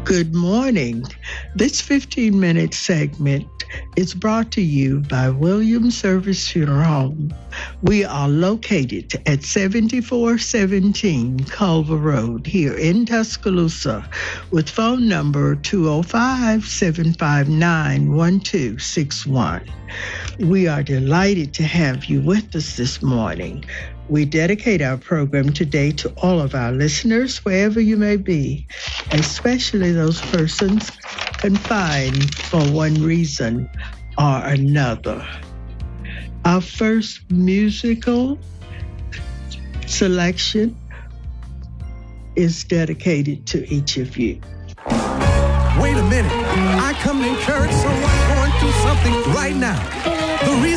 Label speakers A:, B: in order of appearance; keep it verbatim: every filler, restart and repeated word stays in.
A: Good morning. This fifteen-minute segment is brought to you by Williams Service Funeral Home. We are located at seventy-four seventeen Culver Road here in Tuscaloosa with phone number two oh five, seven five nine, one two six one. We are delighted to have you with us this morning. We dedicate our program today to all of our listeners, wherever you may be, especially those persons confined for one reason or another. Our first musical selection is dedicated to each of you.
B: Wait a minute. I come to encourage someone going through something right now. The reason